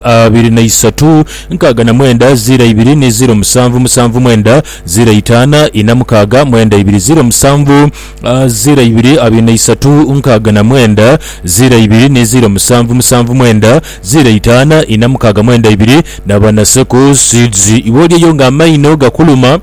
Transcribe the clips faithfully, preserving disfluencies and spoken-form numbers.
abiri na isatu nkaga na mwenda zira ibiri ne ziro musanvu musanvu mwenda zira itana ina mukaga mwenda ibiri ziro musanvu uh, zira ibiri abiri na isatu nkaga na mwenda zira ibiri ne ziro musanvu musanvu mwenda zira itana ina mukaga mwenda ibiri nabana seko sidzi iwoli yonga maino gakuluma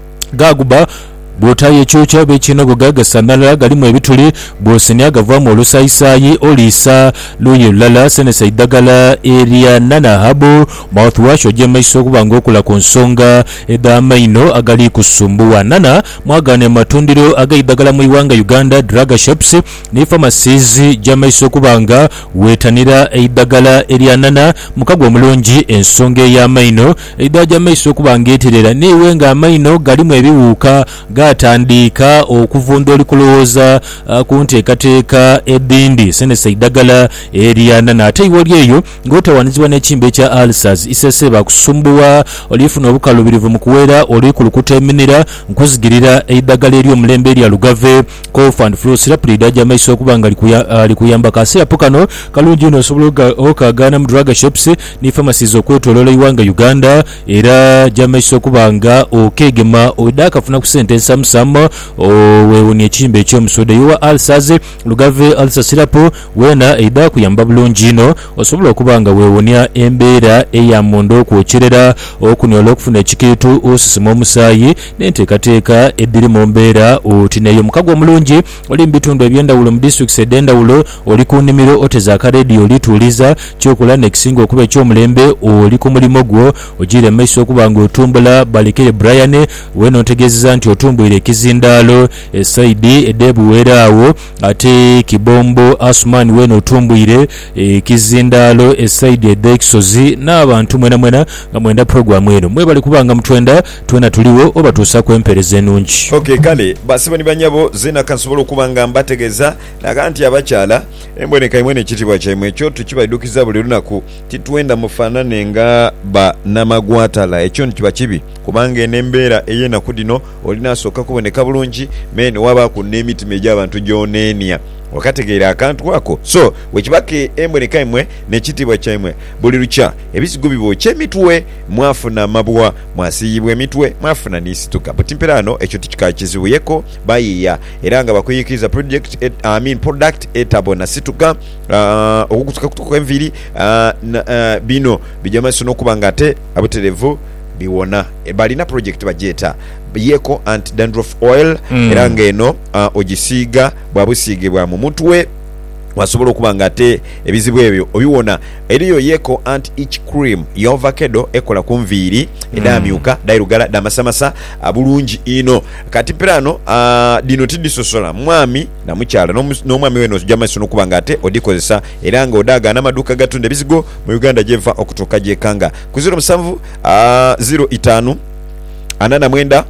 gaguba botaye chocha bechinogo gaga sanala galimu ebituli bosenya gavamu olusayisayi olisa luyo lala sene saidagala area nana habo mouthwash ojemaiso kubanga okula ku nsonga edamaino agali kusumbuwa nana mwagane matundiro agaidagala mu iwanga Uganda drug shops ne pharmacies jamaiso kubanga wetanira eidagala area nana mukagwa mulungi ensonga ya maino edaja maiso kubanga eterera newenga amaino galimu ebiwuka gatandika okuvunda olikulowooza uh, kunteekateeka edindi sene saidagala eriana nate iwoli eyo ng'otawanizibwa n'ekimbe ekya alsas isese bakusumbuwa olifuna obukalubirivu mu kuwera oli ku lukuta eminira nkuzigirira eidagala ery'omulembe erya lugave cough and flu syrup lidaja amaiso okuba nga likuyamba kasirapu kano kalungi ino osobola okagaana mu drug shops ne pharmacies okwetoloola iwanga Uganda era jamaiso okuba nga okegema odakafuna ku sente samsam owewunya ekimbe ekyomusoda yowa alsaze lugave alsa sirapo wena eida kuyamba bulungi ino osobola okuba nga wewunya embeera eyamondo okwokyerera okunyola okufuna ekikiitu osisima omusaayi n'enteekateeka eddiri mu mbeera oti neyo mukago omulungi oli mu bitundu ebyendawulo mu districts ed'endawulo oli ku nnimiro oteza akareediyo olituuliza kyokola nekisinga okuba ekyomulembe oli ku mulimo gwo ogiire mu maiso okuba nga otumbula balekere Brian wena ontegeezeza nti otumbwire kizindaalo esaidi edebuwera awo ate kibombo Asman wena otumbwire e, kizindaalo esaidi edexozi n'abantu mwena mwena nga mwenda program eno mwebali kubanga mutwenda twena tuliwo oba tuusa kwempereza enungi. Okay kale basibani banyabo zena kansobola okubanga mbategeeza naga nti abakyala emboneka imwe n'ekitibwa kyemwe ekyo tukibadukiza buli lunaku titwenda mufaanane nga ba namagwatala ekyo ntiba kibi kubanga enembeera eyenaku dino olina asooka kuboneka bulungi mene waba ku n'emitima egy'abantu gy'oneenya wakategeera akantu wako so wekibake emboneka imwe n'ekitibwa kyemwe buli lukya ebisigo bibokya emitwe mwafuna mabwa mwasiyibwa emitwe mwafuna n'isituka butimperano ekyo tikikakizibuyeko bayiya era nga bakuyikiriza project et, I mean product etabo na situka uh, okukutuka kutuka enviri uh, uh, bino bijamaso n'okuba nga ate abuterevu biwona e balina project bajeta yeko anti dandruff oil mm. era ngeno uh, ogisiiga bwabusiigibwa mu mutwe wasobola okuba nga ate ebizibu ebyo obiwona eriyo yeko anti itch cream ya avocado ekola ku nviiri edamyuka mm. dairugala damasamasa abulungi ino kati pirano uh, dino tidisosola mwami na mukyala n'omwami weno jamaiso n'okuba nga ate odikozesa era nga odaga n'amaduuka gatunda ebizigo mu Uganda gyeva okutuuka gyekanga ku zero musanvu uh, zero itano anana mwenda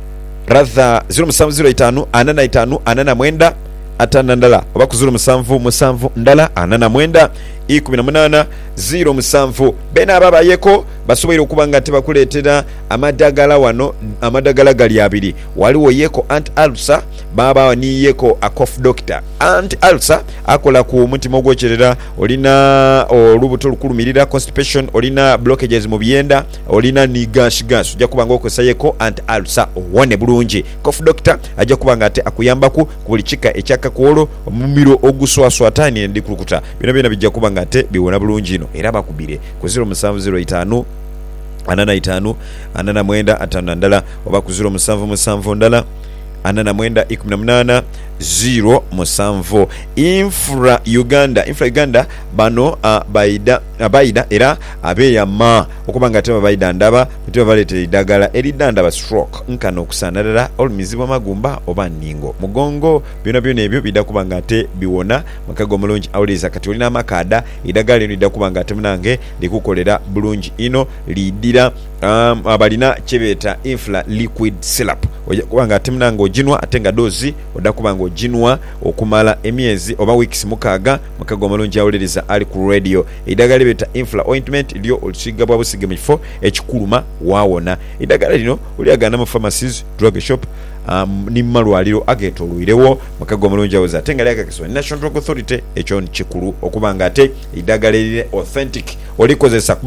ratha zero musanvu zero itano anana itano anana mwenda atana ndala oba ku zero musanvu musanvu ndala anana mwenda ikumi na munana zero musanvu bena ababa yeko basobola okuba nga tebakuleetera amadagala wano amadagala gali abiri waliwo yeko anti alsa baba ni yeko a cough doctor anti alsa akola ku mutima ogwokyerera olina olubuto lukulumirira constipation olina blockages mu byenda olina ni gash gash ojja kuba nga okozesa yeko anti alsa owone bulungi cough doctor ajja kuba nga ate akuyambaku ku buli kika ekyakakuwolo omumiro oguswaswatani endikulukuta bino byona bijja kuba nga ate biwona bulungi ino era bakubire ku zero musanvu zero itano anana itano anana mwenda atano ndala oba ku zero musanvu musanvu ndala anana mwenda ikumi na munana zero musanvu infra Uganda infra Uganda bano uh, baida abaida era abeyama okuba nga tema baida ndaba mutiba balete idagala eridanda ba stroke nkano okusanalala olumizibwa magumba oba ningo mugongo byona byona ebyo bidakuba nga ate biwona makago mulungi awuliza kati olina amakada idagala lino lidakuba nga ate munange likukolera bulungi ino lidira um, abalina kyebeta infra liquid syrup okuba nga ate munange ojinwa ate nga dozi odakuba nga ojinwa okumala emyezi oba weeks mukaga makago mulungi awuliriza ali ku radio idagala beta infla ointment lyo olisiga bwa busige mu kifo ekikuluma wawona idagala lino uliagana mu pharmacies drug shop um, ni malwaliro agetolwirewo makago mulungi awuza atenga lyaka kiswa National Drug Authority ekyo nkikulu okubanga ate idagala lile authentic olikozesa